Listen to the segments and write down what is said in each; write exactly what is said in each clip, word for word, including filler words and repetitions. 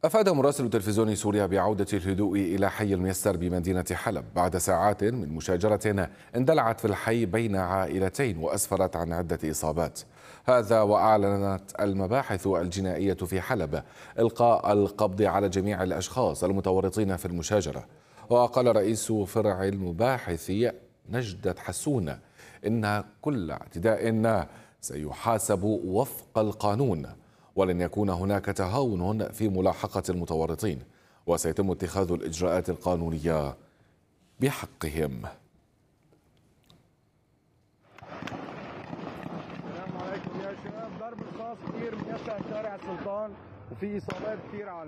أفاد مراسل تلفزيون سوريا بعودة الهدوء إلى حي الميسر بمدينة حلب بعد ساعات من مشاجرة اندلعت في الحي بين عائلتين وأسفرت عن عدة إصابات. هذا وأعلنت المباحث الجنائية في حلب إلقاء القبض على جميع الأشخاص المتورطين في المشاجرة. وقال رئيس فرع المباحث نجدة حسون إن كل اعتداء سيحاسب وفق القانون، ولن يكون هناك تهاون في ملاحقة المتورطين، وسيتم اتخاذ الإجراءات القانونية بحقهم. السلام عليكم يا شباب. ضرب رصاص كثير ميسر شارع السلطان وفي إصابات كثير على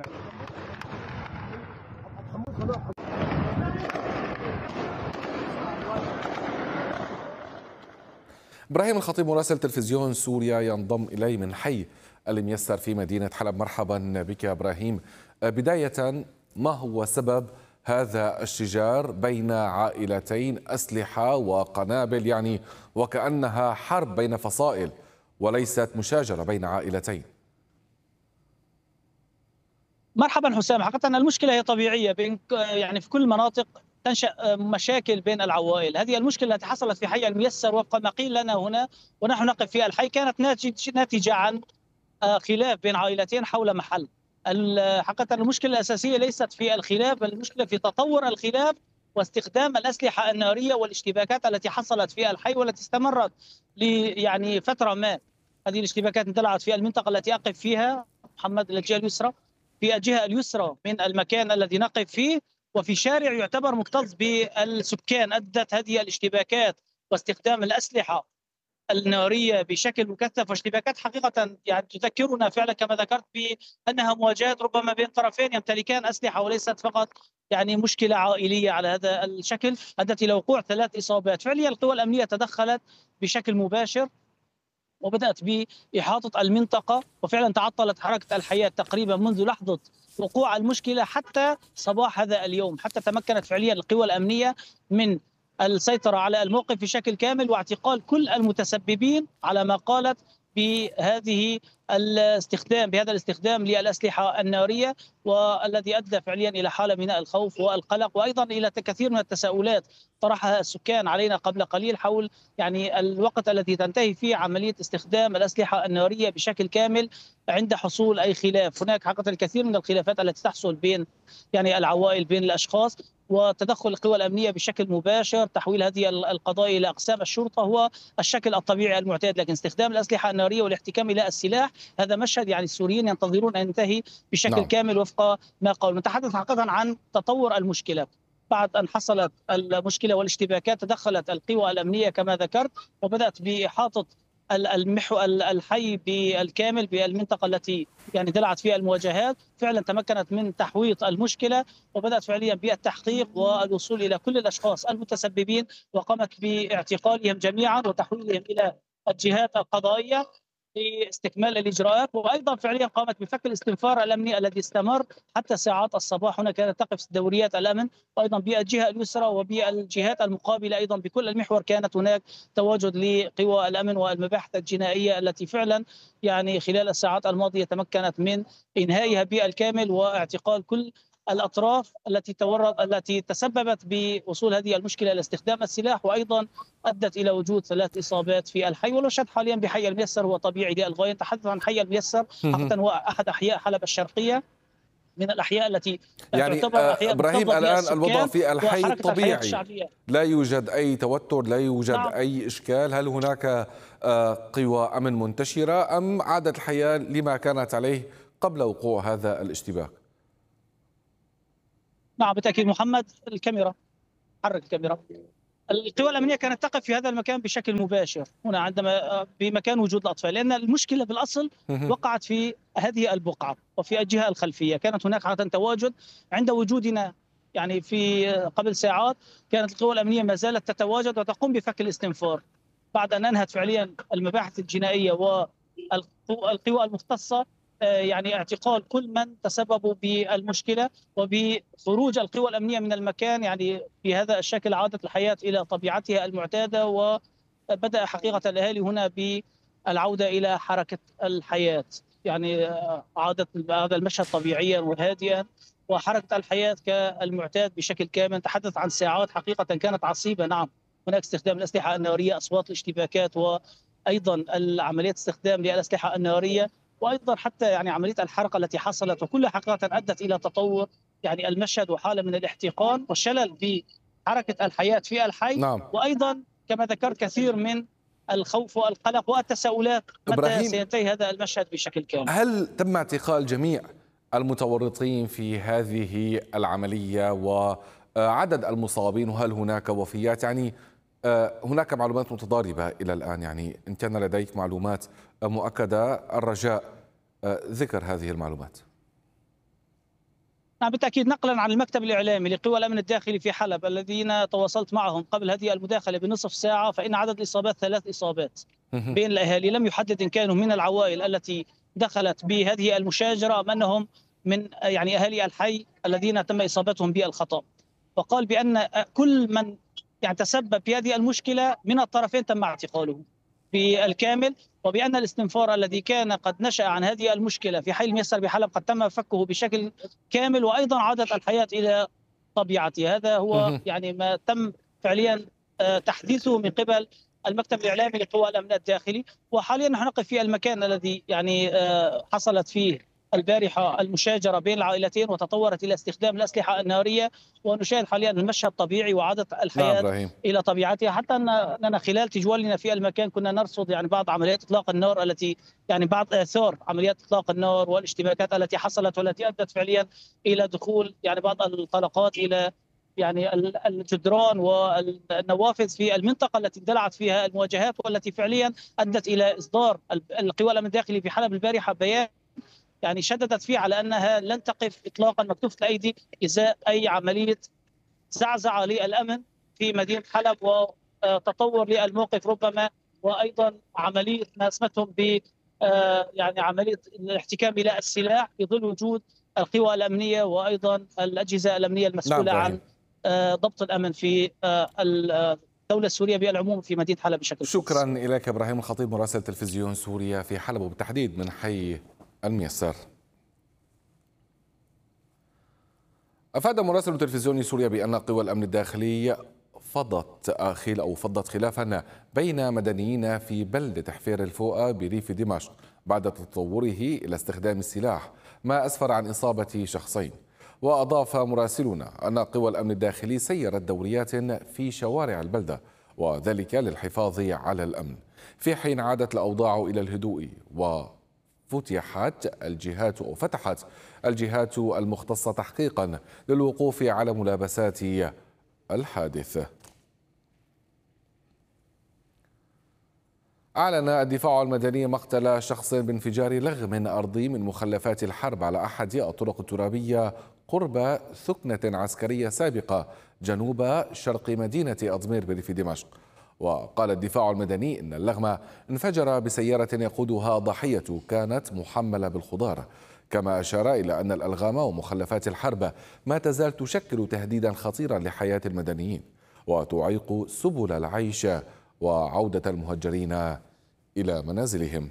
إبراهيم الخطيب مراسل تلفزيون سوريا ينضم إلي من حي الميسر في مدينة حلب. مرحبا بك إبراهيم. بداية، ما هو سبب هذا الشجار بين عائلتين، أسلحة وقنابل، يعني وكأنها حرب بين فصائل وليست مشاجرة بين عائلتين؟ مرحبا حسام. حقيقة المشكلة هي طبيعية بين يعني في كل المناطق تنشأ مشاكل بين العوائل. هذه المشكلة التي حصلت في حي الميسر وفق ما قيل لنا هنا ونحن نقف في الحي كانت ناتجة عن خلاف بين عائلتين حول محل. حقيقة المشكلة الأساسية ليست في الخلاف، بل المشكلة في تطور الخلاف واستخدام الأسلحة النارية والاشتباكات التي حصلت في الحي والتي استمرت يعني فترة ما. هذه الاشتباكات اندلعت في المنطقة التي أقف فيها محمد الجهة اليسرى، في الجهة اليسرى من المكان الذي نقف فيه، وفي شارع يعتبر مكتظ بالسكان. أدت هذه الاشتباكات واستخدام الأسلحة النارية بشكل مكثف واشتباكات حقيقة يعني تذكرنا فعلا كما ذكرت بأنها مواجهات ربما بين طرفين يمتلكان أسلحة وليست فقط يعني مشكلة عائلية على هذا الشكل، أدت إلى وقوع ثلاث إصابات. فعليا القوى الأمنية تدخلت بشكل مباشر وبدأت بإحاطة المنطقة، وفعلا تعطلت حركة الحياة تقريبا منذ لحظة وقوع المشكلة حتى صباح هذا اليوم، حتى تمكنت فعليا القوى الأمنية من السيطرة على الموقف بشكل كامل واعتقال كل المتسببين على ما قالت بهذه الاستخدام بهذا الاستخدام للأسلحة النارية، والذي أدى فعليا إلى حالة من الخوف والقلق، وأيضا إلى كثير من التساؤلات طرحها السكان علينا قبل قليل حول يعني الوقت الذي تنتهي فيه عملية استخدام الأسلحة النارية بشكل كامل عند حصول أي خلاف. هناك حقيقة الكثير من الخلافات التي تحصل بين يعني العوائل بين الأشخاص، وتدخل القوى الأمنية بشكل مباشر تحويل هذه القضايا إلى أقسام الشرطة هو الشكل الطبيعي المعتاد، لكن استخدام الأسلحة النارية والاحتكام إلى السلاح هذا مشهد يعني السوريين ينتظرون أن ينتهي بشكل نعم. كامل وفق ما قالوا. نتحدث حقيقة عن تطور المشكلة. بعد أن حصلت المشكلة والاشتباكات تدخلت القوى الأمنية كما ذكرت وبدأت بإحاطة المحو الحي بالكامل بالمنطقة التي يعني دلعت فيها المواجهات. فعلا تمكنت من تحويط المشكلة وبدأت فعليا بالتحقيق والوصول إلى كل الأشخاص المتسببين، وقامت باعتقالهم جميعا وتحويلهم إلى الجهات القضائية لاستكمال الإجراءات، وأيضا فعليا قامت بفك الاستنفار الأمني الذي استمر حتى ساعات الصباح. هنا كانت تقف دوريات الأمن وأيضا بالجهة اليسرى وبالجهات المقابلة أيضا بكل المحور كانت هناك تواجد لقوى الأمن والمباحث الجنائية التي فعلا يعني خلال الساعات الماضية تمكنت من إنهائها بالكامل واعتقال كل الأطراف التي تورط التي تسببت بوصول هذه المشكلة إلى استخدام السلاح، وأيضا أدت إلى وجود ثلاث إصابات في الحي. والمشهد حاليا بحي الميسر هو طبيعي للغاية. نتحدث عن حي الميسر حقيقة هو أحد أحياء حلب الشرقية من الأحياء التي يعني تعتبر أحياء إبراهيم مكتظة الآن الوضع بالسكان في الحي وحركة الحياة طبيعي، الشعبية. لا يوجد أي توتر، لا يوجد نعم. أي إشكال. هل هناك قوى أمن منتشرة أم عادت الحياة لما كانت عليه قبل وقوع هذا الاشتباك؟ نعم بالتأكيد محمد. الكاميرا، حرك الكاميرا. القوى الأمنية كانت تقف في هذا المكان بشكل مباشر هنا عندما بمكان وجود الأطفال، لأن المشكلة بالأصل وقعت في هذه البقعة وفي الجهة الخلفية. كانت هناك عادة تواجد عند وجودنا يعني في قبل ساعات كانت القوى الأمنية ما زالت تتواجد وتقوم بفك الاستنفار بعد أن أنهت فعليا المباحث الجنائية والقوى المختصة يعني اعتقال كل من تسببوا بالمشكلة وبخروج القوى الأمنية من المكان. يعني بهذا الشكل عادت الحياة إلى طبيعتها المعتادة وبدأ حقيقة الأهالي هنا بالعودة إلى حركة الحياة. يعني عادت هذا المشهد طبيعيا وهادئا، وحركة الحياة كالمعتاد بشكل كامل. تحدث عن ساعات حقيقة كانت عصيبة. نعم، هناك استخدام الأسلحة النارية، أصوات الاشتباكات، وأيضا عمليات استخدام للأسلحة النارية، وأيضا حتى يعني عملية الحرقة التي حصلت، وكلها حقيقة أدت إلى تطور يعني المشهد وحالة من الاحتقان والشلل في حركة الحياة في الحي، نعم. وأيضا كما ذكرت كثير من الخوف والقلق والتساؤلات متى إبراهيم، سينتهي هذا المشهد بشكل كامل. هل تم اعتقال جميع المتورطين في هذه العملية وعدد المصابين، وهل هناك وفيات؟ يعني هناك معلومات متضاربة إلى الآن، يعني إن كان لديك معلومات مؤكدة الرجاء ذكر هذه المعلومات. نعم بالتأكيد. نقلا عن المكتب الإعلامي لقوى الأمن الداخلي في حلب الذين تواصلت معهم قبل هذه المداخلة بنصف ساعة، فإن عدد الإصابات ثلاث إصابات بين الأهالي. لم يحدد إن كانوا من العوائل التي دخلت بهذه المشاجرة أم أنهم من يعني أهالي الحي الذين تم إصابتهم بالخطأ. وقال بأن كل من يعني تسبب في هذه المشكلة من الطرفين تم اعتقاله بالكامل، وبأن الاستنفار الذي كان قد نشأ عن هذه المشكلة في حي الميسر بحلب قد تم فكه بشكل كامل، وأيضا عادت الحياة إلى طبيعتها. هذا هو يعني ما تم فعليا تحديثه من قبل المكتب الإعلامي لقوى الأمن الداخلي. وحاليا نحن نقف في المكان الذي يعني حصلت فيه البارحة المشاجرة بين العائلتين وتطورت إلى استخدام الأسلحة النارية، ونشاهد حاليا المشهد طبيعي وعادت الحياة نعم إلى طبيعتها. حتى أننا خلال تجوالنا في المكان كنا نرصد يعني بعض عمليات إطلاق النار التي يعني بعض آثار عمليات إطلاق النار والاشتباكات التي حصلت والتي أدت فعليا إلى دخول يعني بعض الطلقات إلى يعني الجدران والنوافذ في المنطقة التي اندلعت فيها المواجهات، والتي فعليا أدت إلى إصدار القوى الأمن الداخلي في حلب البارحة بيان يعني شددت فيه على أنها لن تقف إطلاقا مكتوفة الأيدي إزاء أي عملية زعزعة للأمن في مدينة حلب وتطور للموقف ربما، وأيضا عملية ما اسمتهم ب يعني عملية الاحتكام إلى السلاح في ظل وجود القوى الأمنية وأيضا الأجهزة الأمنية المسؤولة نعم عن ضبط الأمن في الدولة السورية بالعموم في مدينة حلب بشكل شكرا خاص. إليك إبراهيم الخطيب مراسل تلفزيون سوريا في حلب وبالتحديد من حي الميسر. أفاد مراسل تلفزيون سوريا بأن قوى الأمن الداخلي فضت خل أو فضت خلافا بين مدنيين في بلدة حفير الفوقة بريف دمشق بعد تطوره إلى استخدام السلاح، ما أسفر عن إصابة شخصين. وأضاف مراسلنا أن قوى الأمن الداخلي سيرت دوريات في شوارع البلدة، وذلك للحفاظ على الأمن، في حين عادت الأوضاع إلى الهدوء و فتحت الجهات أو فتحت الجهات المختصة تحقيقا للوقوف على ملابسات الحادث. أعلن الدفاع المدني مقتل شخص بانفجار لغم أرضي من مخلفات الحرب على أحد الطرق الترابية قرب ثكنة عسكرية سابقة جنوب شرق مدينة أضمير بريف دمشق. وقال الدفاع المدني إن اللغم انفجر بسيارة يقودها ضحية كانت محملة بالخضار، كما أشار إلى أن الألغام ومخلفات الحرب ما تزال تشكل تهديدا خطيرا لحياة المدنيين وتعيق سبل العيش وعودة المهجرين إلى منازلهم.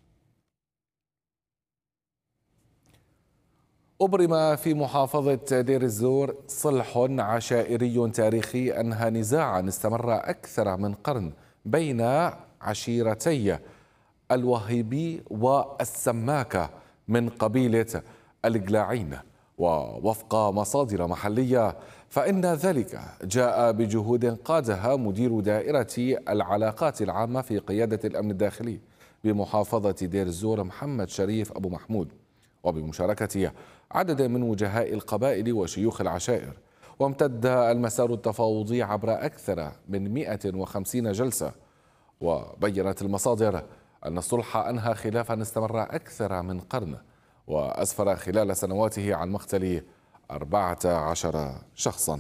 أبرم في محافظة دير الزور صلح عشائري تاريخي أنهى نزاعا استمر أكثر من قرن بين عشيرتي الوهيبي والسماكة من قبيلة القلاعين. ووفق مصادر محلية فإن ذلك جاء بجهود قادها مدير دائرة العلاقات العامة في قيادة الأمن الداخلي بمحافظة دير الزور محمد شريف أبو محمود، وبمشاركة عدد من وجهاء القبائل وشيوخ العشائر. وامتد المسار التفاوضي عبر أكثر من مئة وخمسين جلسة. وبينت المصادر أن الصلح أنهى خلافا استمر أكثر من قرن وأسفر خلال سنواته عن مقتل أربعة عشر شخصا.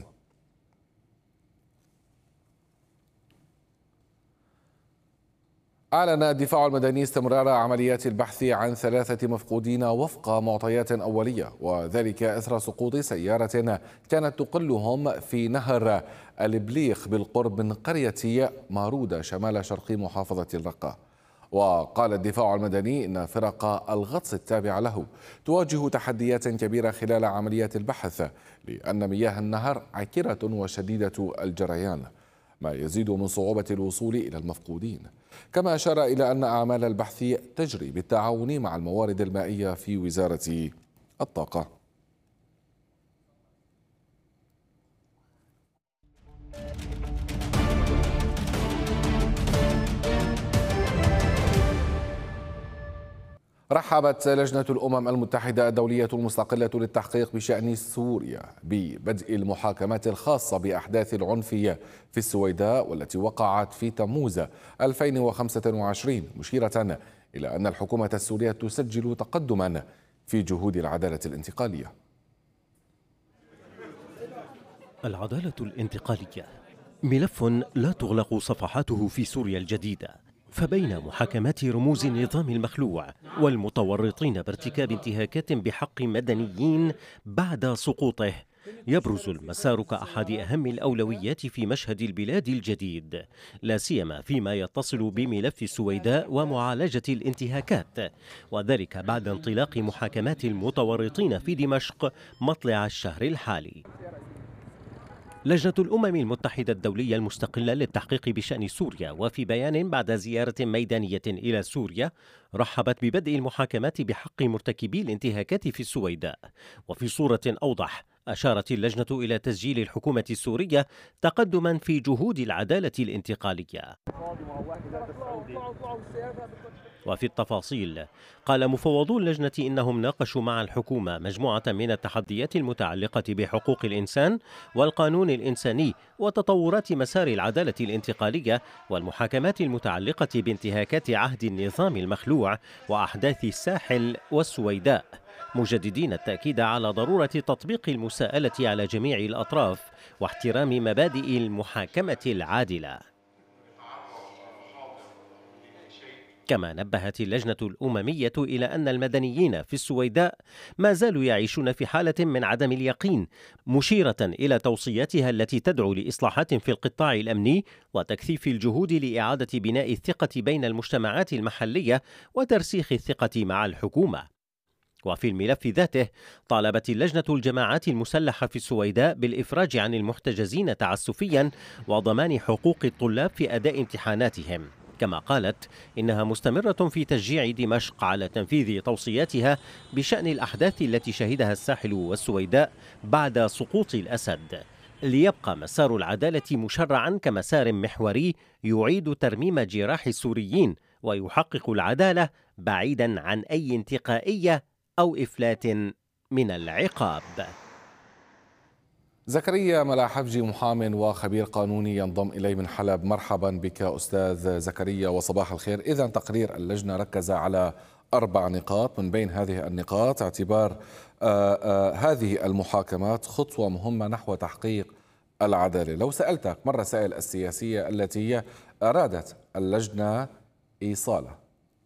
أعلن الدفاع المدني استمرار عمليات البحث عن ثلاثة مفقودين وفق معطيات أولية، وذلك إثر سقوط سيارة كانت تقلهم في نهر البليخ بالقرب من قرية مارودة شمال شرقي محافظة الرقة. وقال الدفاع المدني إن فرق الغطس التابعة له تواجه تحديات كبيرة خلال عمليات البحث، لأن مياه النهر عكرة وشديدة الجريان، ما يزيد من صعوبة الوصول إلى المفقودين. كما أشار إلى أن أعمال البحث تجري بالتعاون مع الموارد المائية في وزارة الطاقة. رحبت لجنة الأمم المتحدة الدولية المستقلة للتحقيق بشأن سوريا ببدء المحاكمات الخاصة بأحداث العنف في السويداء والتي وقعت في تموز ألفين وخمسة وعشرين، مشيرة إلى أن الحكومة السورية تسجل تقدما في جهود العدالة الانتقالية. العدالة الانتقالية ملف لا تغلق صفحاته في سوريا الجديدة، فبين محاكمات رموز النظام المخلوع والمتورطين بارتكاب انتهاكات بحق مدنيين بعد سقوطه يبرز المسار كأحد أهم الأولويات في مشهد البلاد الجديد، لا سيما فيما يتصل بملف السويداء ومعالجة الانتهاكات، وذلك بعد انطلاق محاكمات المتورطين في دمشق مطلع الشهر الحالي. لجنة الأمم المتحدة الدولية المستقلة للتحقيق بشأن سوريا وفي بيان بعد زيارة ميدانية إلى سوريا رحبت ببدء المحاكمات بحق مرتكبي الانتهاكات في السويداء. وفي صورة أوضح أشارت اللجنة إلى تسجيل الحكومة السورية تقدما في جهود العدالة الانتقالية. وفي التفاصيل قال مفوضو اللجنة إنهم ناقشوا مع الحكومة مجموعة من التحديات المتعلقة بحقوق الإنسان والقانون الإنساني وتطورات مسار العدالة الانتقالية والمحاكمات المتعلقة بانتهاكات عهد النظام المخلوع وأحداث الساحل والسويداء، مجددين التأكيد على ضرورة تطبيق المساءلة على جميع الأطراف واحترام مبادئ المحاكمة العادلة. كما نبهت اللجنة الأممية إلى أن المدنيين في السويداء ما زالوا يعيشون في حالة من عدم اليقين، مشيرة إلى توصياتها التي تدعو لإصلاحات في القطاع الأمني وتكثيف الجهود لإعادة بناء الثقة بين المجتمعات المحلية وترسيخ الثقة مع الحكومة. وفي الملف ذاته طالبت اللجنة الجماعات المسلحة في السويداء بالإفراج عن المحتجزين تعسفيا وضمان حقوق الطلاب في أداء امتحاناتهم. كما قالت إنها مستمرة في تشجيع دمشق على تنفيذ توصياتها بشأن الأحداث التي شهدها الساحل والسويداء بعد سقوط الأسد، ليبقى مسار العدالة مشرعا كمسار محوري يعيد ترميم جراح السوريين ويحقق العدالة بعيدا عن أي انتقائية أو إفلات من العقاب. زكريا ملاحفجي محام وخبير قانوني ينضم إلي من حلب. مرحبا بك أستاذ زكريا وصباح الخير. إذن تقرير اللجنة ركز على أربع نقاط، من بين هذه النقاط اعتبار آآ آآ هذه المحاكمات خطوة مهمة نحو تحقيق العدالة. لو سألتك ما الرسائل السياسية التي أرادت اللجنة إيصالها؟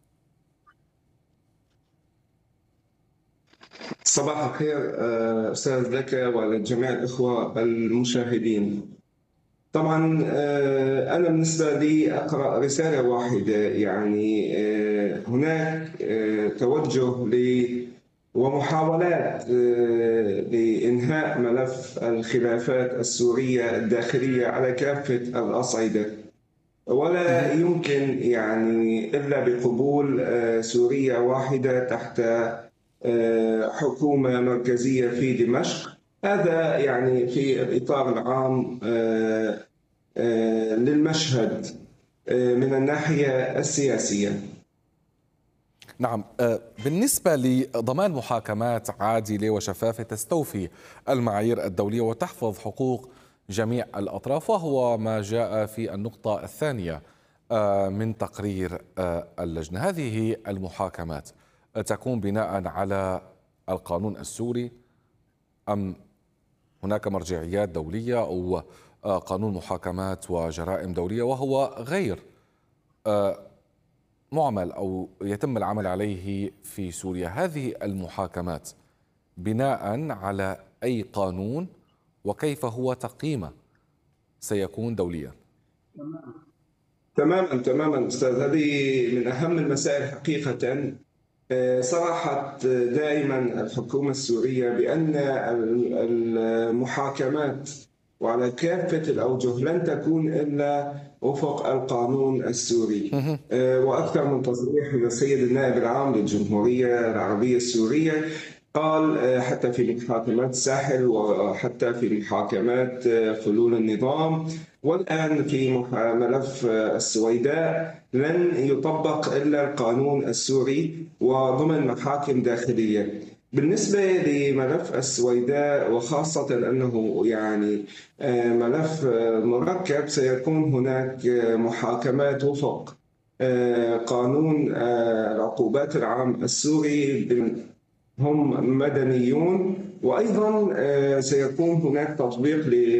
صباح الخير أستاذ لك ولجميع الإخوة المشاهدين. طبعا أنا بالنسبة لي أقرأ رسالة واحدة، يعني هناك توجه ل ومحاولات لإنهاء ملف الخلافات السورية الداخلية على كافة الأصعدة، ولا يمكن يعني إلا بقبول سوريا واحدة تحت حكومة مركزية في دمشق. هذا يعني في الإطار العام للمشهد من الناحية السياسية. نعم، بالنسبة لضمان محاكمات عادلة وشفافة تستوفي المعايير الدولية وتحفظ حقوق جميع الأطراف، وهو ما جاء في النقطة الثانية من تقرير اللجنة، هذه المحاكمات تكون بناء على القانون السوري أم هناك مرجعيات دولية أو قانون محاكمات وجرائم دولية وهو غير معمل أو يتم العمل عليه في سوريا؟ هذه المحاكمات بناء على أي قانون وكيف هو تقييمه سيكون دوليا؟ تماما تماما أستاذ، هذه من أهم المسائل حقيقة. صرحت دائما الحكومة السورية بأن المحاكمات وعلى كافة الأوجه لن تكون إلا وفق القانون السوري. وأكثر من تصريح من السيد النائب العام للجمهورية العربية السورية، قال حتى في محاكمات الساحل وحتى في محاكمات حلول النظام والآن في ملف السويداء لن يطبق إلا القانون السوري وضمن محاكم داخلية. بالنسبة لملف السويداء وخاصة أنه يعني ملف مركب، سيكون هناك محاكمات وفق قانون العقوبات العام السوري، هم مدنيون، وأيضا سيكون هناك تطبيق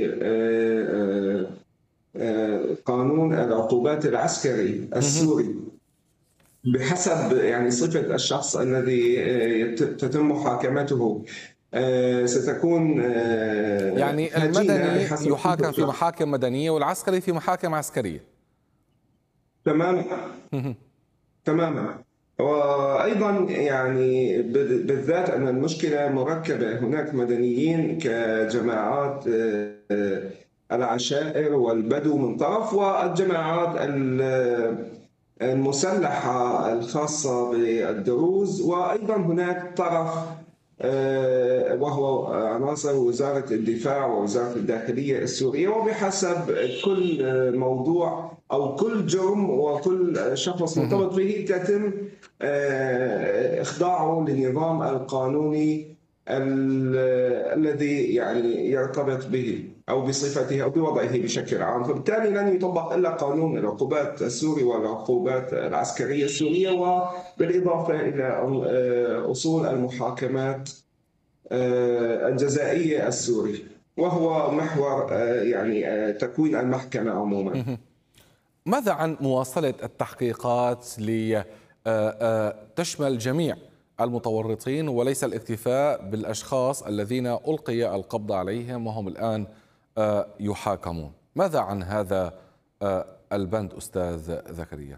لقانون العقوبات العسكري السوري بحسب يعني صفة الشخص الذي تتم محاكمته. ستكون يعني المدني يحاكم في محاكم مدنية والعسكري في محاكم عسكرية. تماما تماما. وأيضا يعني بالذات أن المشكلة مركبة، هناك مدنيين كجماعات العشائر والبدو من طرف، والجماعات المسلحة الخاصة بالدروز، وأيضا هناك طرف وهو عناصر وزارة الدفاع ووزارة الداخلية السورية. وبحسب كل موضوع أو كل جرم وكل شخص مرتبط به تتم إخضاعه للنظام القانوني الذي يعني يرتبط به أو بصفته أو بوضعه بشكل عام. فبالتالي لن يطبق إلا قانون العقوبات السوري والعقوبات العسكرية السورية، وبالإضافة إلى أصول المحاكمات الجزائية السوري، وهو محور يعني تكوين المحكمة عموما. ماذا عن مواصلة التحقيقات لتشمل جميع المتورطين وليس الاكتفاء بالأشخاص الذين ألقي القبض عليهم وهم الآن يحاكمون؟ ماذا عن هذا البند أستاذ زكريا؟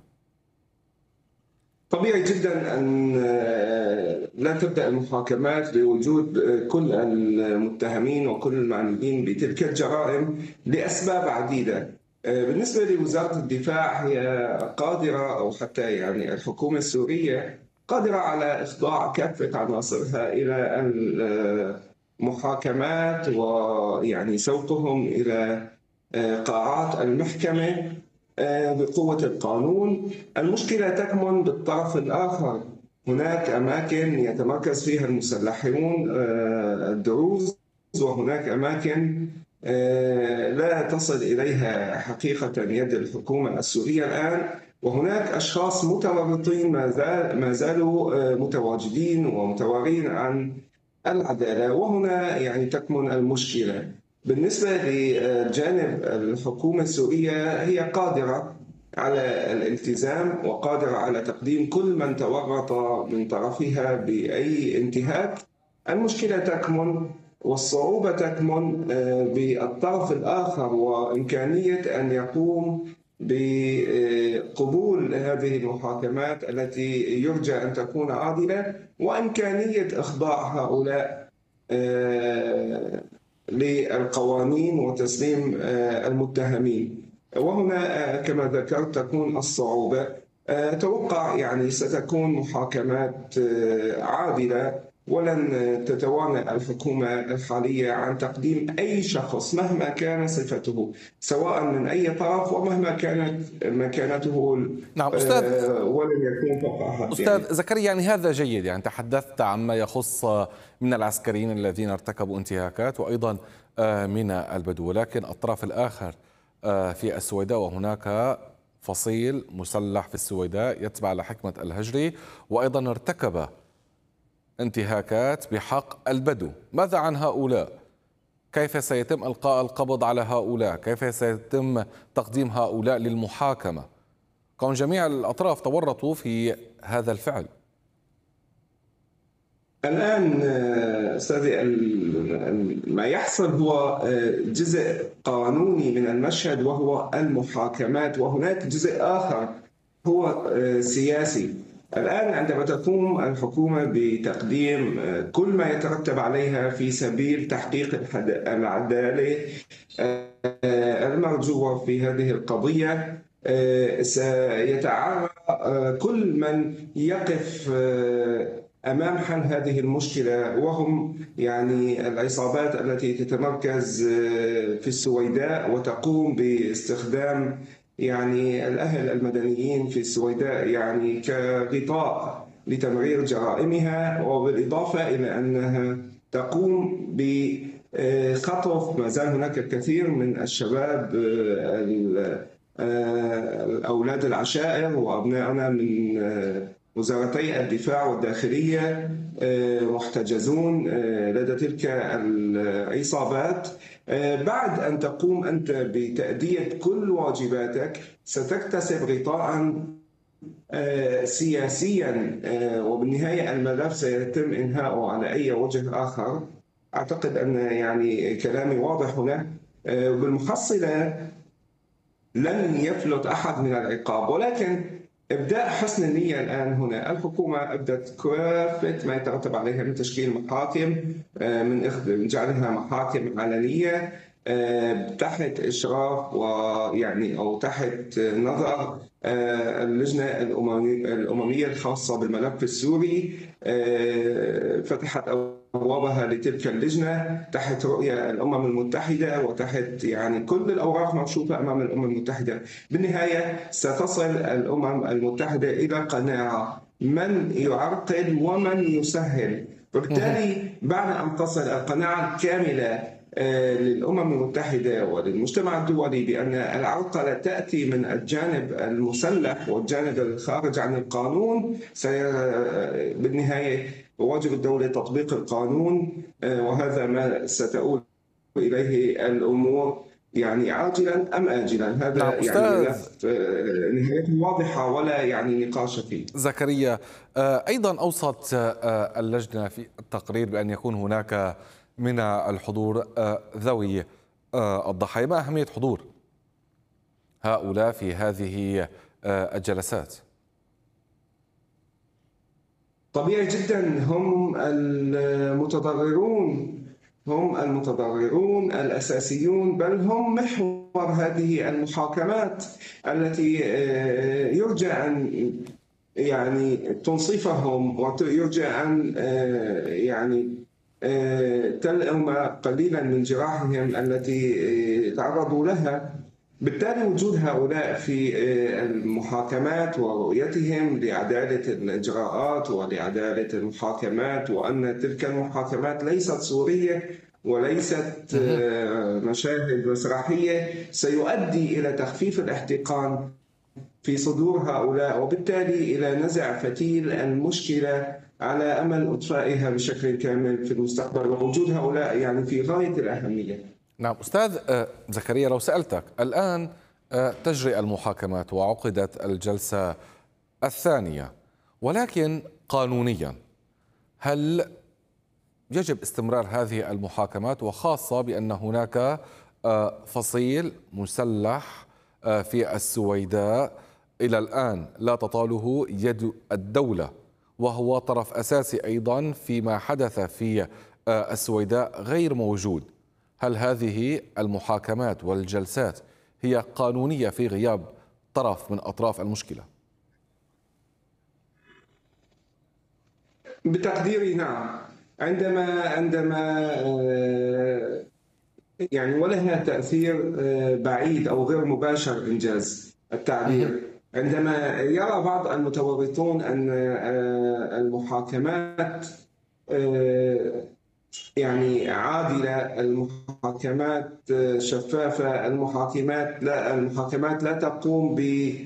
طبيعي جدا أن لا تبدأ المحاكمات بوجود كل المتهمين وكل المعنيين بتلك الجرائم لأسباب عديدة. بالنسبة لوزارة الدفاع، هي قادرة أو حتى يعني الحكومة السورية قادرة على إخضاع كافة عناصرها إلى المحاكمات ويعني سوقهم إلى قاعات المحكمة بقوة القانون. المشكلة تكمن بالطرف الآخر، هناك أماكن يتمركز فيها المسلحون الدروز، وهناك أماكن لا تصل إليها حقيقة يد الحكومة السورية الآن، وهناك أشخاص متورطين ما زالوا متواجدين ومتوارين عن العدالة، وهنا يعني تكمن المشكلة. بالنسبة لجانب الحكومة السورية، هي قادرة على الالتزام وقادرة على تقديم كل من تورط من طرفها بأي انتهاك. المشكلة تكمن والصعوبة تكمن بالطرف الآخر وإمكانية أن يقوم بقبول هذه المحاكمات التي يرجى أن تكون عادلة، وإمكانية إخضاع هؤلاء للقوانين وتسليم المتهمين. وهنا كما ذكرت تكون الصعوبة. أتوقع يعني ستكون محاكمات عادلة، ولن تتوانى الحكومة الحالية عن تقديم أي شخص مهما كان صفته، سواء من أي طرف ومهما كانت مكانته. نعم أستاذ، ولن يكون فوق أحد. أستاذ يعني. زكريا، يعني هذا جيد، يعني تحدثت عما يخص من العسكريين الذين ارتكبوا انتهاكات وأيضا من البدو، ولكن الطرف الآخر في السويداء، وهناك فصيل مسلح في السويداء يتبع لحكمة الهجري وأيضا ارتكب انتهاكات بحق البدو. ماذا عن هؤلاء؟ كيف سيتم إلقاء القبض على هؤلاء؟ كيف سيتم تقديم هؤلاء للمحاكمة كون جميع الأطراف تورطوا في هذا الفعل؟ الآن أستاذي ما يحصل هو جزء قانوني من المشهد وهو المحاكمات، وهناك جزء آخر هو سياسي. الآن عندما تقوم الحكومة بتقديم كل ما يترتب عليها في سبيل تحقيق العدالة المرجوة في هذه القضية، سيتعرى كل من يقف أمام حل هذه المشكلة، وهم يعني العصابات التي تتمركز في السويداء وتقوم باستخدام يعني الأهل المدنيين في السويداء يعني كغطاء لتمرير جرائمها، وبالإضافة إلى أنها تقوم بخطف ما زال هناك الكثير من الشباب الأولاد العشائر وأبنائنا من وزارتي الدفاع والداخلية محتجزون لدى تلك العصابات. بعد أن تقوم أنت بتأدية كل واجباتك ستكتسب غطاء سياسيا، وبالنهاية الملف سيتم إنهاؤه على أي وجه آخر. أعتقد أن يعني كلامي واضح هنا. بالمحصلة لن يفلت أحد من العقاب، ولكن إبداء حسن النية الآن هنا. الحكومة أبدت كافة ما يترتب عليها من تشكيل محاكم، من جعلها محاكم علنية تحت إشراف ويعني أو تحت نظر اللجنة الأممية الخاصة بالملف السوري. فتحت أبوابها لتلك اللجنة تحت رؤية الأمم المتحدة وتحت يعني كل الأوراق مكشوفة أمام الأمم المتحدة. بالنهاية ستصل الأمم المتحدة إلى قناعة من يعرقل ومن يسهل، وبالتالي بعد أن تصل القناعة الكاملة للأمم المتحدة وللمجتمع الدولي بأن العرقلة تأتي من الجانب المسلح والجانب الخارج عن القانون، بالنهاية واجب الدولة تطبيق القانون، وهذا ما ستؤول إليه الأمور يعني عاجلا أم آجلا. هذا نعم يعني نهايته واضحة ولا يعني نقاش فيه. زكريا، أيضا أوصت اللجنة في التقرير بأن يكون هناك من الحضور ذوي الضحايا. ما أهمية حضور هؤلاء في هذه الجلسات؟ طبيعي جدا، هم المتضررون، هم المتضررون الأساسيون، بل هم محور هذه المحاكمات التي يرجى أن يعني تنصفهم ويرجى أن يعني تلئم قليلا من جراحهم التي تعرضوا لها. بالتالي وجود هؤلاء في المحاكمات ورؤيتهم لعدالة الإجراءات ولعدالة المحاكمات، وأن تلك المحاكمات ليست صورية وليست مشاهد مسرحية، سيؤدي إلى تخفيف الاحتقان في صدور هؤلاء، وبالتالي إلى نزع فتيل المشكلة على أمل إطفائها بشكل كامل في المستقبل. ووجود هؤلاء يعني في غاية الأهمية. نعم أستاذ زكريا، لو سألتك الآن تجري المحاكمات وعقدت الجلسة الثانية، ولكن قانونيا هل يجب استمرار هذه المحاكمات، وخاصة بأن هناك فصيل مسلح في السويداء إلى الآن لا تطاله يد الدولة، وهو طرف أساسي أيضا فيما حدث في السويداء غير موجود؟ هل هذه المحاكمات والجلسات هي قانونية في غياب طرف من أطراف المشكلة؟ بتقديري نعم. عندما عندما يعني ولها تأثير بعيد أو غير مباشر إنجاز التعبير، عندما يرى بعض المتورطون أن المحاكمات يعني عادلة، المحاكمات شفافة، المحاكمات لا المحاكمات لا تقوم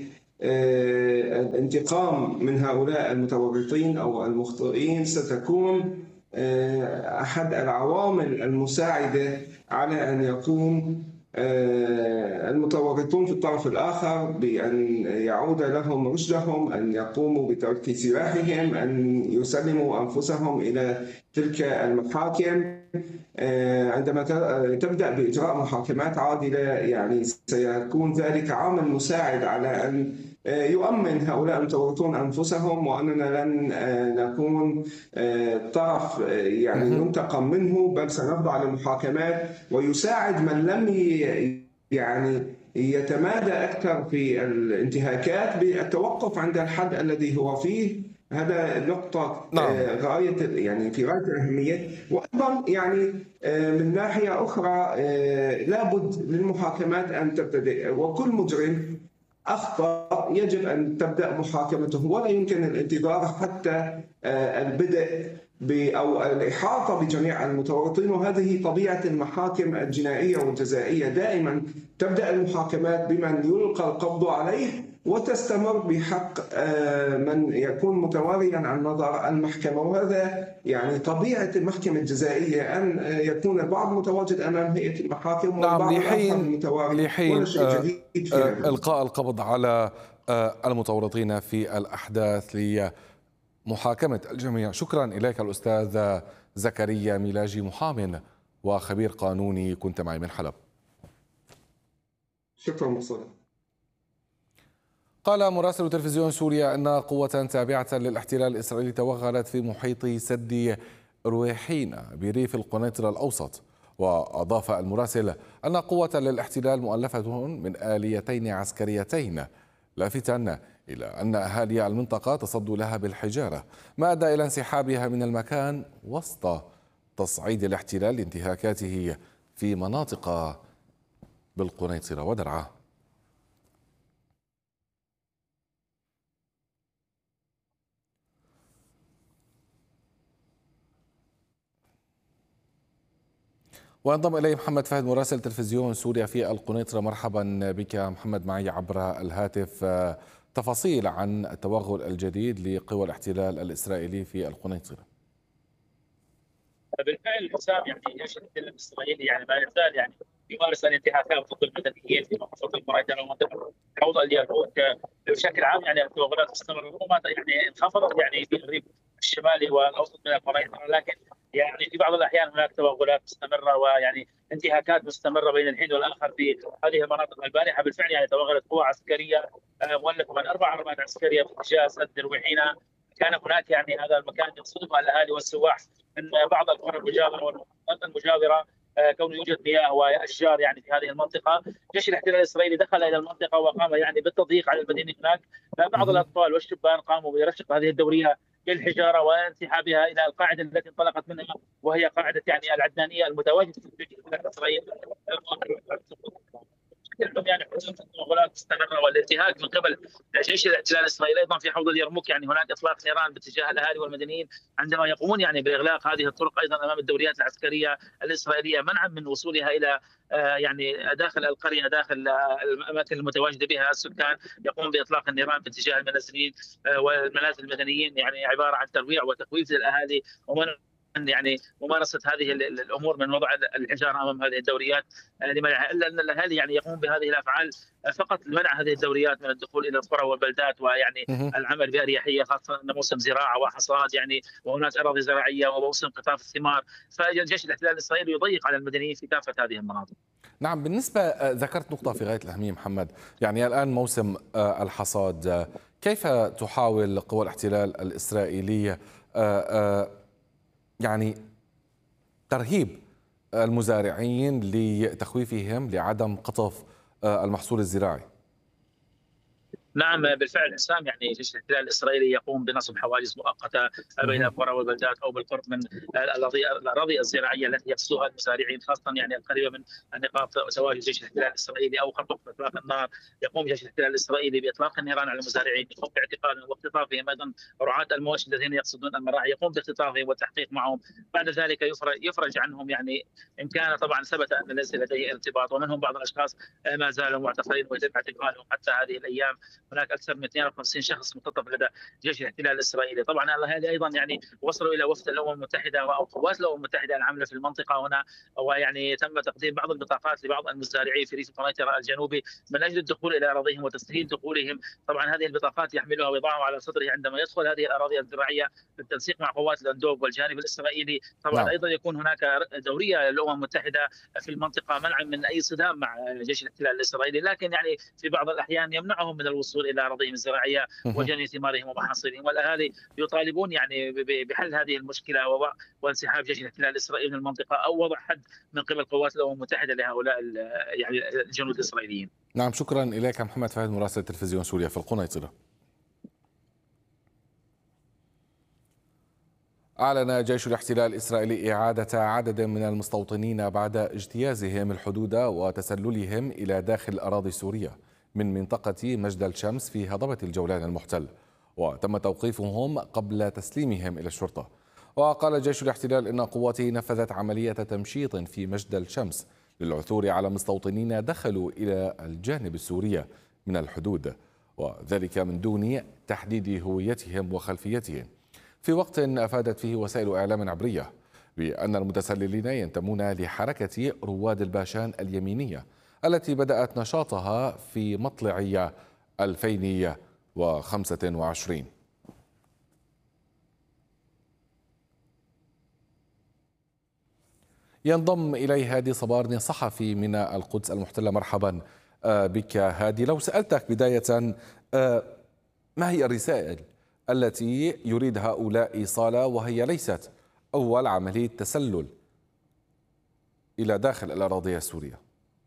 بالانتقام من هؤلاء المتورطين أو المخطئين، ستكون أحد العوامل المساعدة على أن يقوم المتورطون في الطرف الآخر بأن يعود لهم رشدهم، أن يقوموا بترك سلاحهم، أن يسلموا أنفسهم إلى تلك المحاكم. عندما تبدأ بإجراء محاكمات عادلة يعني سيكون ذلك عامل مساعد على أن يؤمن هؤلاء المتورطون أنفسهم، وأننا لن نكون طرف يعني ينتقم منه، بل سنخضع للمحاكمات، ويساعد من لم يعني يتمادى أكثر في الانتهاكات بالتوقف عند الحد الذي هو فيه. هذا نقطة نعم. غاية يعني في غاية الأهمية. وأيضا يعني من ناحية أخرى لابد للمحاكمات أن تبتدئ، وكل مجرم أخطأ يجب أن تبدأ محاكمته، ولا يمكن الانتظار حتى البدء أو الإحاطة بجميع المتورطين. وهذه طبيعة المحاكم الجنائية والجزائية، دائما تبدأ المحاكمات بمن يلقى القبض عليه وتستمر بحق من يكون متواريا عن نظر المحكمة. وهذا يعني طبيعة المحكمة الجزائية، أن يكون البعض متواجد أمام هيئة المحاكم والبعض الآخر متواري، لحين ولا شيء جديد في إلقاء القبض على المتورطين في الأحداث لمحاكمة الجميع. شكرا إليك الأستاذ زكريا ميلاجي، محام وخبير قانوني، كنت معي من حلب. شكرا مصر. قال مراسل تلفزيون سوريا أن قوة تابعة للاحتلال الإسرائيلي توغلت في محيط سد رويحينا بريف القنيطرة الأوسط. وأضاف المراسل أن قوة للاحتلال مؤلفة من آليتين عسكريتين، لافتا إلى أن أهالي المنطقة تصدوا لها بالحجارة، ما أدى إلى انسحابها من المكان وسط تصعيد الاحتلال لانتهاكاته في مناطق بالقنيطرة ودرعا. وانضم إلي محمد فهد مراسل تلفزيون سوريا في القنيطرة. مرحبا بك محمد، معي عبر الهاتف. تفاصيل عن التوغل الجديد لقوى الاحتلال الإسرائيلي في القنيطرة. بالفعل حسام، يعني جيش الاحتلال الإسرائيلي يعني ما يزال يعني يمارس الانتهاكات ضد المدنيين في محافظة القنيطرة ومنطقة حوض اليرموك بشكل عام. يعني التوغلات تستمر، ربما يعني انخفضت يعني في الريف الشمالي والاوسط من القنيطرة، لكن يعني في بعض الاحيان هناك توغلات مستمره ويعني انتهاكات مستمره بين الحين والاخر في هذه المناطق. البارحه بالفعل يعني توغلت قوى عسكريه مؤلفه من اربع عربات عسكريه في اتجاه سد رويحينا. كان هناك يعني هذا المكان يقصدها الاهالي والسواح من بعض القرى المجاوره والمناطق المجاوره، كونه يوجد مياه واشجار يعني في هذه المنطقه. جيش الاحتلال الاسرائيلي دخل الى المنطقه وقام يعني بالتضييق على المدينه هناك، فبعض الاطفال والشبان قاموا برشق هذه الدوريه بالحجاره وانسحابها الى القاعده التي انطلقت منها، وهي قاعده يعني العدنانيه المتواجده في الجيش الاحتلال الاسرائيلي. يعني حدوث التوغلات مستمره والانتهاك من قبل جيش الاحتلال الاسرائيلي ايضا في حوض اليرموك. يعني هناك اطلاق نيران باتجاه الاهالي والمدنيين عندما يقومون يعني باغلاق هذه الطرق ايضا امام الدوريات العسكريه الاسرائيليه، منعا من وصولها الى يعني داخل القريه، داخل الاماكن المتواجده بها السكان. يقوم باطلاق النيران باتجاه المنازلين والمنازل المدنيين، يعني عباره عن ترويع وتخويف للاهالي ومنع يعني ممارسه هذه الامور من وضع الحجاره امام هذه الدوريات لمنعها، الا ان الاهالي يعني يقوم بهذه الافعال فقط لمنع هذه الدوريات من الدخول الى القرى والبلدات، ويعني العمل باريحيه، خاصه ان موسم زراعه وحصاد يعني وهناك اراضي زراعيه وموسم قطاف الثمار، فجيش الاحتلال الاسرائيلي يضيق على المدنيين في كافه هذه المناطق. نعم، بالنسبه ذكرت نقطه في غايه الاهميه محمد، يعني الان موسم الحصاد، كيف تحاول قوى الاحتلال الاسرائيليه يعني ترهيب المزارعين لتخويفهم لعدم قطف المحصول الزراعي؟ نعم بالفعل حسام، يعني جيش الاحتلال الاسرائيلي يقوم بنصب حواجز مؤقته بين القرى والبلدات او بالقرب من الاراضي الزراعيه التي يقصدها المزارعين، خاصه يعني القريبه من نقاط تواجد جيش الاحتلال الاسرائيلي او خط اطلاق النار. يقوم جيش الاحتلال الاسرائيلي باطلاق النيران على المزارعين، يقوم باعتقالهم واختطافهم، ايضا رعاة المواشي الذين يقصدون المراعي يقوم باختطافهم والتحقيق معهم، بعد ذلك يفرج عنهم يعني ان كان طبعا ثبت ان ليس لديه ارتباط، ومنهم بعض الاشخاص ما زالوا معتقلين ويتم اعتقالهم حتى هذه الايام. هناك اكثر من اثنين وخمسين شخص مختطف لدى جيش الاحتلال الاسرائيلي. طبعا هذه ايضا يعني وصلوا الى وفد الامم المتحده او قوات الامم المتحده العامله في المنطقه هنا، ويعني تم تقديم بعض البطاقات لبعض المزارعين في ريف قنيطره الجنوبي من اجل الدخول الى اراضيهم وتسهيل دخولهم. طبعا هذه البطاقات يحملها ويضعها على صدره عندما يدخل هذه الاراضي الزراعيه بالتنسيق مع قوات الاندوب والجانب الاسرائيلي. طبعا نعم. ايضا يكون هناك دوريه للامم المتحده في المنطقه منعا من اي صدام مع جيش الاحتلال الاسرائيلي، لكن يعني في بعض الاحيان يمنعهم من الوصول الى اراضيهم الزراعيه وجني ثمارهم ومحاصيلهم، والاهالي يطالبون يعني بحل هذه المشكله وانسحاب جيش الاحتلال الاسرائيلي من المنطقه او وضع حد من قبل قوات الامم المتحده لهؤلاء يعني الجنود الاسرائيليين. نعم، شكرا اليك محمد فهد مراسل تلفزيون سوريا في القنيطره. أعلن جيش الاحتلال الإسرائيلي إعادة عدد من المستوطنين بعد اجتيازهم الحدود وتسللهم إلى داخل أراضي سوريا من منطقة مجد الشمس في هضبة الجولان المحتل، وتم توقيفهم قبل تسليمهم إلى الشرطة. وقال جيش الاحتلال إن قواته نفذت عملية تمشيط في مجد الشمس للعثور على مستوطنين دخلوا إلى الجانب السوري من الحدود، وذلك من دون تحديد هويتهم وخلفيتهم، في وقت أفادت فيه وسائل إعلام عبرية بأن المتسللين ينتمون لحركة رواد الباشان اليمينية التي بدأت نشاطها في مطلع ألفين وخمسة وعشرين. ينضم إلي هادي صبارني صحفي من القدس المحتلة. مرحبا بك هادي. لو سألتك بداية، ما هي الرسائل التي يريد هؤلاء إيصالها وهي ليست أول عملية تسلل إلى داخل الأراضي السورية؟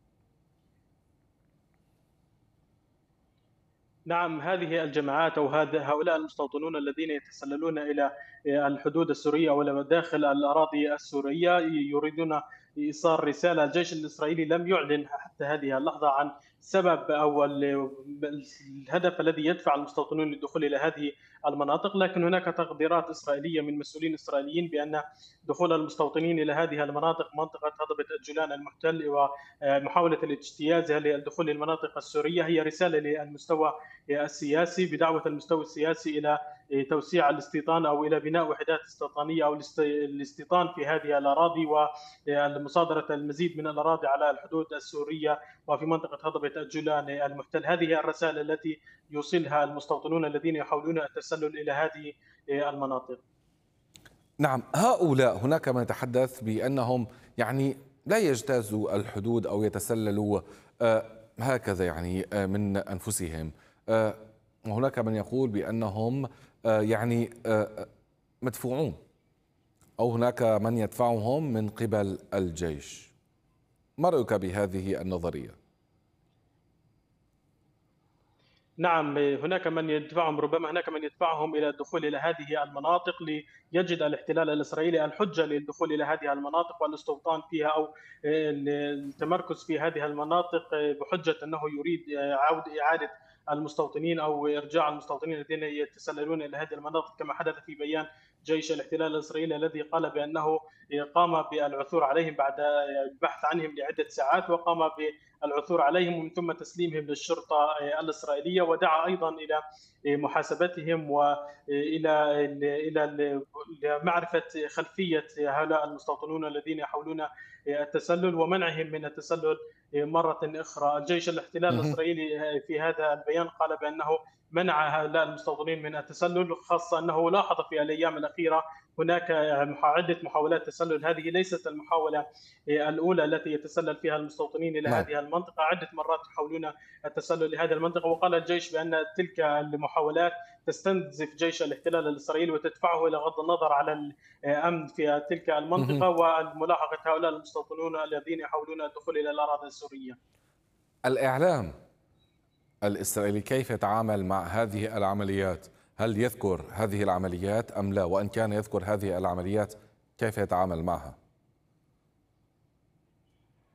نعم، هذه الجماعات أو هؤلاء المستوطنون الذين يتسللون إلى الحدود السورية أو داخل الأراضي السورية يريدون إيصال رسالة. الجيش الإسرائيلي لم يعلن حتى هذه اللحظة عن سبب أو الهدف الذي يدفع المستوطنون للدخول إلى هذه المناطق، لكن هناك تقديرات إسرائيلية من مسؤولين إسرائيليين بأن دخول المستوطنين إلى هذه المناطق، منطقة هضبة الجولان المحتل ومحاولة الاجتياز للدخول للمناطق السورية، هي رسالة للمستوى السياسي بدعوة المستوى السياسي إلى توسيع الاستيطان أو إلى بناء وحدات استيطانية أو الاستيطان في هذه الأراضي ومصادرة المزيد من الأراضي على الحدود السورية وفي منطقة هضبة الجولان المحتل. هذه الرسائل التي يوصلها المستوطنون الذين يحاولون التسلل إلى هذه المناطق. نعم، هؤلاء هناك من يتحدث بأنهم يعني لا يجتازوا الحدود أو يتسللوا هكذا يعني من أنفسهم، وهناك من يقول بأنهم يعني مدفوعون أو هناك من يدفعهم من قبل الجيش. ما رأيك بهذه النظرية؟ نعم، هناك من يدفعهم، ربما هناك من يدفعهم إلى الدخول إلى هذه المناطق ليجد الاحتلال الإسرائيلي الحجة للدخول إلى هذه المناطق والاستوطان فيها أو التمركز في هذه المناطق بحجة أنه يريد عودة إعادة المستوطنين أو إرجاع المستوطنين الذين يتسللون إلى هذه المناطق، كما حدث في بيان جيش الاحتلال الإسرائيلي الذي قال بأنه قام بالعثور عليهم بعد البحث عنهم لعدة ساعات، وقام بالعثور عليهم ومن ثم تسليمهم للشرطة الإسرائيلية، ودعا أيضا إلى محاسبتهم وإلى إلى معرفة خلفية هؤلاء المستوطنون الذين يحاولون التسلل ومنعهم من التسلل مرة أخرى. الجيش الاحتلال الإسرائيلي في هذا البيان قال بأنه منع هؤلاء المستوطنين من التسلل، خاصة أنه لاحظ في الأيام الأخيرة هناك عدة محاولات تسلل. هذه ليست المحاولة الأولى التي يتسلل فيها المستوطنين إلى هذه المنطقة، عدة مرات يحاولون التسلل لهذه المنطقة، وقال الجيش بأن تلك المحاولات تستنزف جيش الاحتلال الإسرائيلي وتدفعه إلى غض النظر على الأمن في تلك المنطقة وملاحقة هؤلاء المستوطنون الذين يحاولون الدخول إلى الأراضي السورية. الإعلام الإسرائيلي كيف يتعامل مع هذه العمليات؟ هل يذكر هذه العمليات أم لا؟ وإن كان يذكر هذه العمليات كيف يتعامل معها؟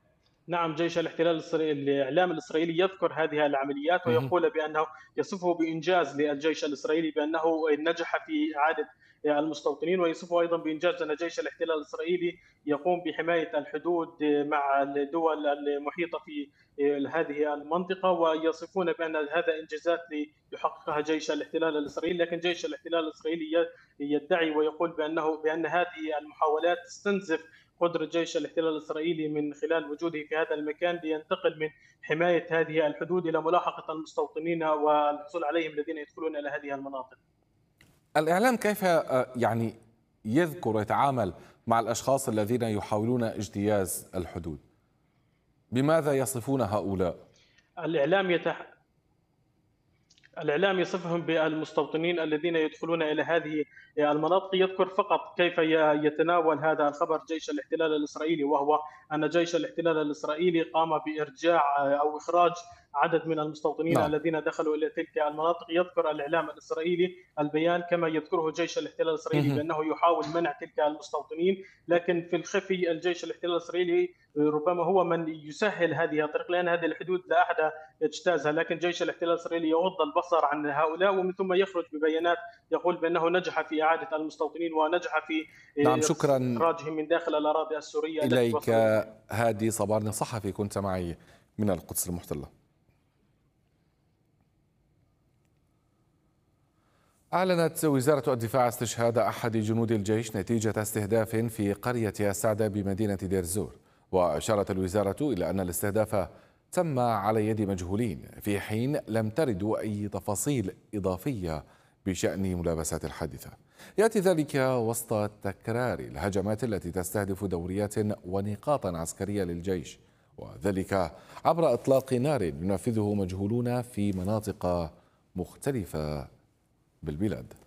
نعم، جيش الاحتلال الإسرائيلي الإعلام الإسرائيلي يذكر هذه العمليات مهم. ويقول بأنه يصفه بإنجاز للجيش الإسرائيلي بأنه نجح في إعادة المستوطنين، ويصفه أيضا بإنجاز أن جيش الاحتلال الإسرائيلي يقوم بحماية الحدود مع الدول المحيطة في هذه المنطقة، ويصفون بأن هذا إنجازات يحققها جيش الاحتلال الإسرائيلي. لكن جيش الاحتلال الإسرائيلي يدعي ويقول بأنه بأن هذه المحاولات تستنزف قدرة جيش الاحتلال الإسرائيلي من خلال وجوده في هذا المكان لينتقل من حماية هذه الحدود إلى ملاحقة المستوطنين والحصول عليهم الذين يدخلون إلى هذه المناطق. الإعلام كيف آه، يعني يذكر ويتعامل مع الأشخاص الذين يحاولون اجتياز الحدود؟ بماذا يصفون هؤلاء؟ الإعلام يتح... الإعلام يصفهم بالمستوطنين الذين يدخلون إلى هذه المناطق، يذكر فقط كيف يتناول هذا الخبر جيش الاحتلال الإسرائيلي، وهو أن جيش الاحتلال الإسرائيلي قام بإرجاع أو إخراج عدد من المستوطنين نعم. الذين دخلوا إلى تلك المناطق. يذكر الإعلام الإسرائيلي البيان كما يذكره جيش الاحتلال الإسرائيلي مهم. بأنه يحاول منع تلك المستوطنين، لكن في الخفي الجيش الاحتلال الإسرائيلي ربما هو من يسهل هذه الطريق، لأن هذه الحدود لا أحد يجتازها. لكن جيش الاحتلال الإسرائيلي يغض البصر عن هؤلاء ومن ثم يخرج ببيانات يقول بأنه نجح في إعادة المستوطنين ونجح في نعم، شكرا إخراجهم من داخل الأراضي السورية إليك. هادي صبارني صحفي كنت معي من القدس المحتلة. أعلنت وزارة الدفاع استشهاد أحد جنود الجيش نتيجة استهداف في قرية سعدة بمدينة دير الزور، وأشارت الوزارة إلى أن الاستهداف تم على يد مجهولين، في حين لم ترد أي تفاصيل إضافية بشأن ملابسات الحادثة. يأتي ذلك وسط تكرار الهجمات التي تستهدف دوريات ونقاطا عسكرية للجيش، وذلك عبر إطلاق نار ينفذه مجهولون في مناطق مختلفة بالبلاد.